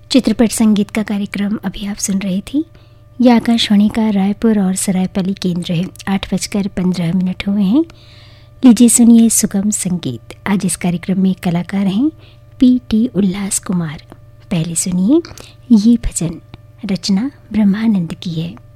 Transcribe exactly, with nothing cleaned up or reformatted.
चित्रपट संगीत का कार्यक्रम अभी आप सुन रही थी। यह आकाशवाणी का रायपुर और सरायपाली केंद्र है। आठ बजकर पंद्रह मिनट हुए हैं। लीजिए सुनिए सुगम संगीत। आज इस कार्यक्रम में कलाकार हैं पी टी उल्लास कुमार। पहले सुनिए ये भजन, रचना ब्रह्मानंद की है।